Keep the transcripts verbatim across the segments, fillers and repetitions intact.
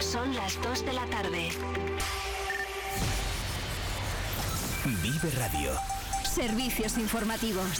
Son las dos de la tarde. Vive Radio. Servicios informativos.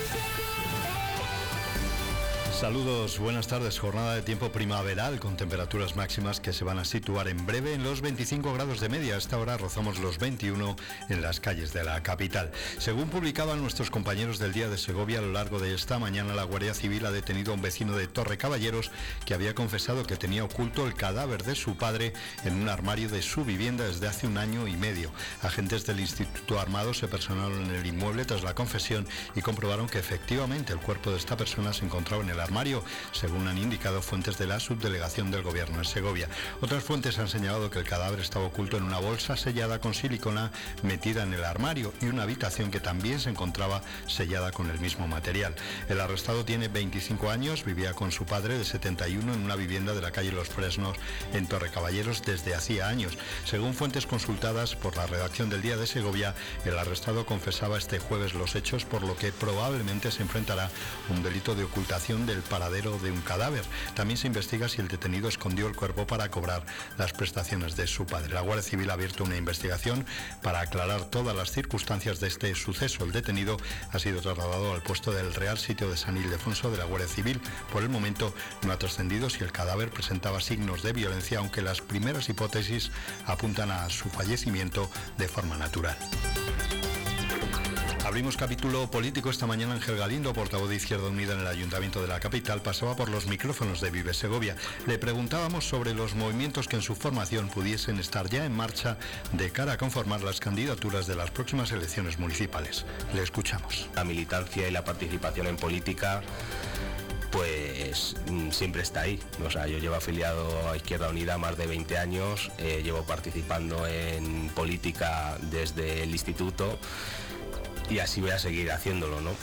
Saludos, buenas tardes. Jornada de tiempo primaveral con temperaturas máximas que se van a situar en breve en los veinticinco grados de media. A esta hora rozamos los veintiuno en las calles de la capital. Según publicaban nuestros compañeros del Día de Segovia, a lo largo de esta mañana la Guardia Civil ha detenido a un vecino de Torrecaballeros que había confesado que tenía oculto el cadáver de su padre en un armario de su vivienda desde hace un año y medio. Agentes del Instituto Armado se personaron en el inmueble tras la confesión y comprobaron que efectivamente el cuerpo de esta persona se encontraba en el armario, según han indicado fuentes de la subdelegación del Gobierno en Segovia. Otras fuentes han señalado que el cadáver estaba oculto en una bolsa sellada con silicona metida en el armario y una habitación que también se encontraba sellada con el mismo material. El arrestado tiene veinticinco años, vivía con su padre de setenta y uno en una vivienda de la calle Los Fresnos en Torrecaballeros desde hacía años. Según fuentes consultadas por la redacción del Día de Segovia, el arrestado confesaba este jueves los hechos, por lo que probablemente se enfrentará a un delito de ocultación del paradero de un cadáver. También se investiga si el detenido escondió el cuerpo para cobrar las prestaciones de su padre. La Guardia Civil ha abierto una investigación para aclarar todas las circunstancias de este suceso. El detenido ha sido trasladado al puesto del Real Sitio de San Ildefonso de la Guardia Civil. Por el momento no ha trascendido si el cadáver presentaba signos de violencia, aunque las primeras hipótesis apuntan a su fallecimiento de forma natural. Abrimos capítulo político. Esta mañana Ángel Galindo, portavoz de Izquierda Unida en el Ayuntamiento de la capital, pasaba por los micrófonos de Vive Segovia. Le preguntábamos sobre los movimientos que en su formación pudiesen estar ya en marcha de cara a conformar las candidaturas de las próximas elecciones municipales. Le escuchamos. La militancia y la participación en política pues siempre está ahí. O sea, yo llevo afiliado a Izquierda Unida más de veinte años, eh, llevo participando en política desde el instituto y así voy a seguir haciéndolo, ¿no?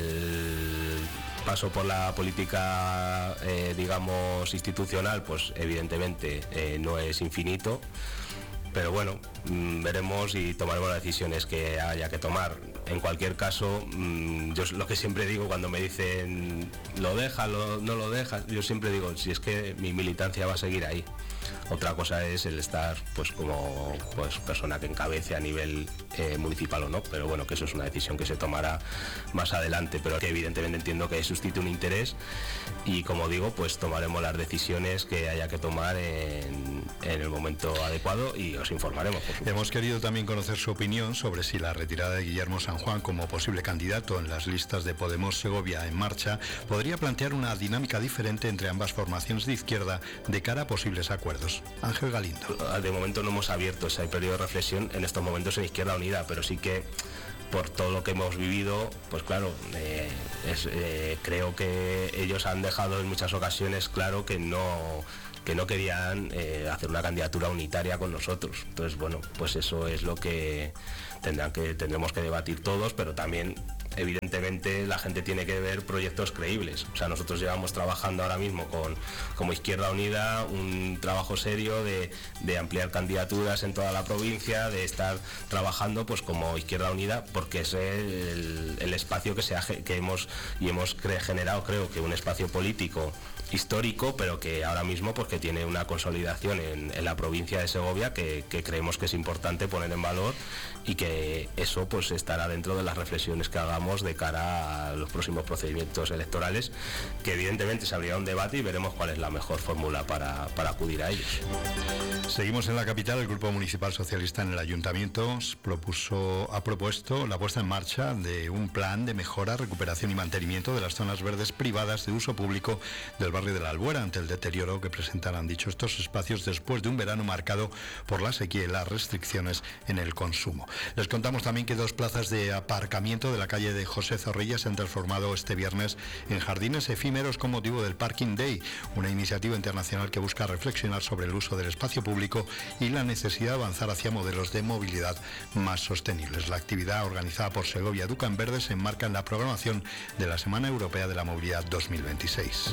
El paso por la política, eh, digamos, institucional, pues evidentemente eh, no es infinito, pero bueno, mmm, veremos y tomaremos las decisiones que haya que tomar. En cualquier caso, mmm, yo lo que siempre digo cuando me dicen lo dejas, lo, no lo dejas, yo siempre digo, si es que mi militancia va a seguir ahí. Otra cosa es el estar pues como pues persona que encabece a nivel eh, municipal o no, pero bueno, que eso es una decisión que se tomará más adelante, pero que evidentemente entiendo que suscite un interés y, como digo, pues tomaremos las decisiones que haya que tomar en, en el momento adecuado y os informaremos. Hemos querido también conocer su opinión sobre si la retirada de Guillermo San Juan como posible candidato en las listas de Podemos Segovia en marcha podría plantear una dinámica diferente entre ambas formaciones de izquierda de cara a posibles acuerdos. Ángel Galindo. De momento no hemos abierto ese periodo de reflexión en estos momentos en Izquierda Unida, pero sí que por todo lo que hemos vivido, pues claro, eh, es, eh, creo que ellos han dejado en muchas ocasiones claro que no que no querían eh, hacer una candidatura unitaria con nosotros. Entonces, bueno, pues eso es lo que tendrán que tendremos que debatir todos, pero también evidentemente la gente tiene que ver proyectos creíbles. O sea, nosotros llevamos trabajando ahora mismo con como Izquierda Unida un trabajo serio de, de ampliar candidaturas en toda la provincia, de estar trabajando pues como Izquierda Unida, porque es el, el espacio que se ha, que hemos y hemos cre, generado, creo que un espacio político histórico, pero que ahora mismo pues que tiene una consolidación en, en la provincia de Segovia que, que creemos que es importante poner en valor y que eso pues estará dentro de las reflexiones que hagamos de cara a los próximos procedimientos electorales, que evidentemente se abrirá un debate y veremos cuál es la mejor fórmula para, para acudir a ellos. Seguimos en la capital. El Grupo Municipal Socialista en el Ayuntamiento propuso, ha propuesto la puesta en marcha de un plan de mejora, recuperación y mantenimiento de las zonas verdes privadas de uso público del barrio de la Albuera ante el deterioro que presentarán dicho estos espacios después de un verano marcado por la sequía y las restricciones en el consumo. Les contamos también que dos plazas de aparcamiento de la calle de José Zorrilla se han transformado este viernes en jardines efímeros con motivo del Parking Day, una iniciativa internacional que busca reflexionar sobre el uso del espacio público y la necesidad de avanzar hacia modelos de movilidad más sostenibles. La actividad organizada por Segovia Educa en Verde se enmarca en la programación de la Semana Europea de la Movilidad dos mil veintiséis.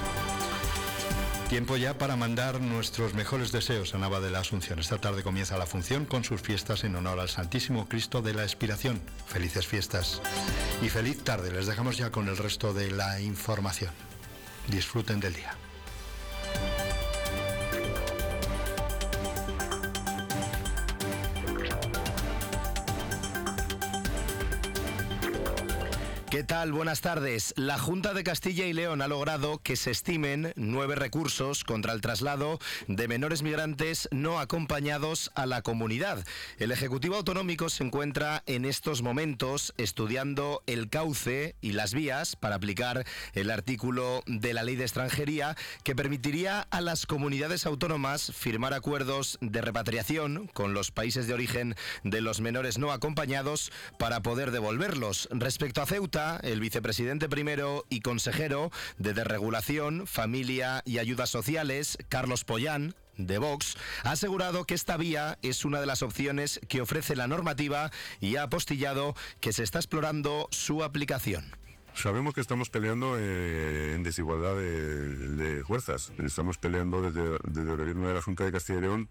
Tiempo ya para mandar nuestros mejores deseos a Nava de la Asunción. Esta tarde comienza la función con sus fiestas en honor al Santísimo Cristo de la Expiración. Felices fiestas y feliz tarde. Les dejamos ya con el resto de la información. Disfruten del día. ¿Qué tal? Buenas tardes. La Junta de Castilla y León ha logrado que se estimen nueve recursos contra el traslado de menores migrantes no acompañados a la comunidad. El Ejecutivo Autonómico se encuentra en estos momentos estudiando el cauce y las vías para aplicar el artículo de la Ley de Extranjería que permitiría a las comunidades autónomas firmar acuerdos de repatriación con los países de origen de los menores no acompañados para poder devolverlos. Respecto a Ceuta, el vicepresidente primero y consejero de Desregulación, Familia y Ayudas Sociales, Carlos Pollán, de Vox, ha asegurado que esta vía es una de las opciones que ofrece la normativa y ha apostillado que se está explorando su aplicación. Sabemos que estamos peleando eh, en desigualdad de, de fuerzas. Estamos peleando desde, desde el gobierno de la Junta de Castilla y León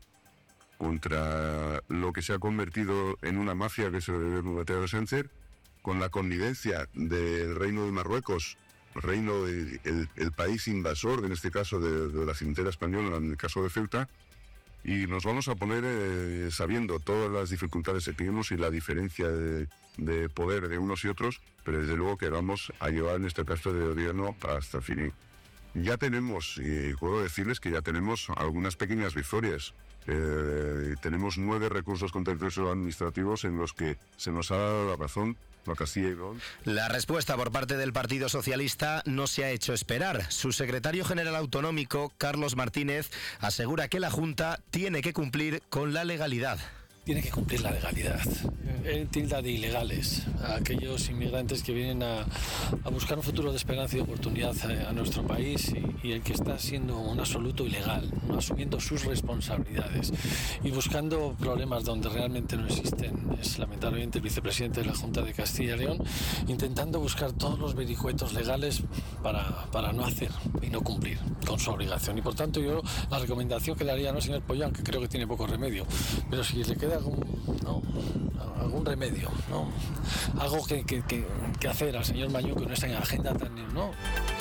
contra lo que se ha convertido en una mafia que es el gobierno de Pedro Sánchez, con la connivencia del Reino de Marruecos, reino de, el, el país invasor, en este caso de, de la frontera española, en el caso de Ceuta, y nos vamos a poner eh, sabiendo todas las dificultades que tenemos y la diferencia de, de poder de unos y otros, pero desde luego que vamos a llevar en este caso de gobierno hasta el fin. Ya tenemos, y puedo decirles que ya tenemos algunas pequeñas victorias. Eh, tenemos nueve recursos contenciosos administrativos en los que se nos ha dado la razón a Castilla y León. La respuesta por parte del Partido Socialista no se ha hecho esperar. Su secretario general autonómico, Carlos Martínez, asegura que la Junta tiene que cumplir con la legalidad. Tiene que cumplir la legalidad. Él tilda de ilegales a aquellos inmigrantes que vienen a, a buscar un futuro de esperanza y de oportunidad a, a nuestro país y, y el que está siendo un absoluto ilegal, no asumiendo sus responsabilidades y buscando problemas donde realmente no existen. Es lamentablemente el vicepresidente de la Junta de Castilla y León intentando buscar todos los vericuetos legales para, para no hacer y no cumplir con su obligación. Y por tanto yo la recomendación que le haría al señor Pollán, que creo que tiene poco remedio, pero si le queda algún, no, algún remedio, ¿no? Algo que, que, que, que hacer al señor Mañú, que no está en agenda tan... ¿no?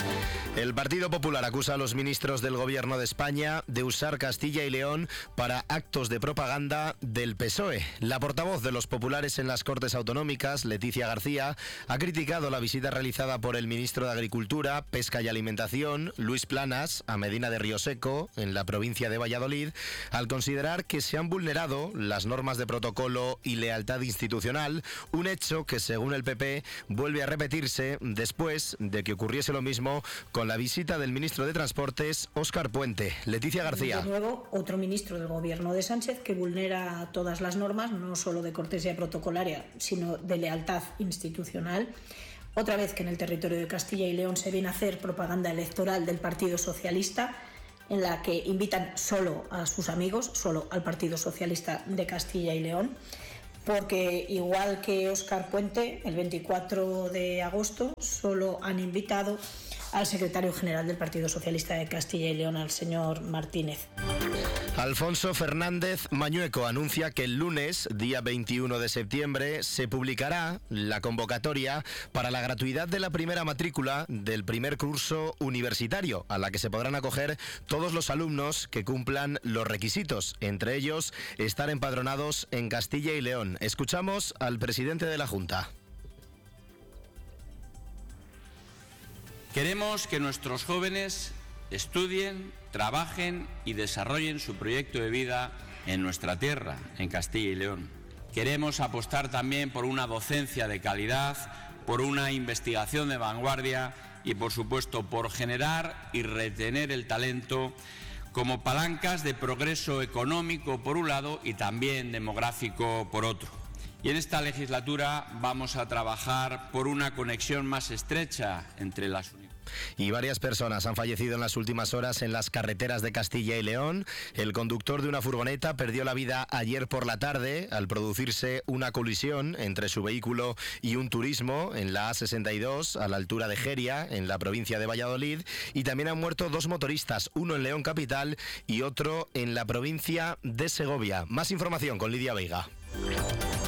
El Partido Popular acusa a los ministros del Gobierno de España de usar Castilla y León para actos de propaganda del P S O E. La portavoz de los populares en las Cortes Autonómicas, Leticia García, ha criticado la visita realizada por el ministro de Agricultura, Pesca y Alimentación, Luis Planas, a Medina de Rioseco, en la provincia de Valladolid, al considerar que se han vulnerado las normas de protocolo y lealtad institucional, un hecho que, según el P P, vuelve a repetirse después de que ocurriese lo mismo con la visita del ministro de Transportes, Óscar Puente. Leticia García. De nuevo, otro ministro del gobierno de Sánchez que vulnera todas las normas, no solo de cortesía protocolaria, sino de lealtad institucional. Otra vez que en el territorio de Castilla y León se viene a hacer propaganda electoral del Partido Socialista, en la que invitan solo a sus amigos, solo al Partido Socialista de Castilla y León, porque igual que Óscar Puente, el veinticuatro de agosto, solo han invitado al secretario general del Partido Socialista de Castilla y León, al señor Martínez. Alfonso Fernández Mañueco anuncia que el lunes, día veintiuno de septiembre, se publicará la convocatoria para la gratuidad de la primera matrícula del primer curso universitario, a la que se podrán acoger todos los alumnos que cumplan los requisitos, entre ellos estar empadronados en Castilla y León. Escuchamos al presidente de la Junta. Queremos que nuestros jóvenes estudien, trabajen y desarrollen su proyecto de vida en nuestra tierra, en Castilla y León. Queremos apostar también por una docencia de calidad, por una investigación de vanguardia y, por supuesto, por generar y retener el talento como palancas de progreso económico por un lado y también demográfico por otro. Y en esta legislatura vamos a trabajar por una conexión más estrecha entre las universidades. Y varias personas han fallecido en las últimas horas en las carreteras de Castilla y León. El conductor de una furgoneta perdió la vida ayer por la tarde al producirse una colisión entre su vehículo y un turismo en la A sesenta y dos a la altura de Jeria, en la provincia de Valladolid. Y también han muerto dos motoristas, uno en León capital y otro en la provincia de Segovia. Más información con Lidia Veiga.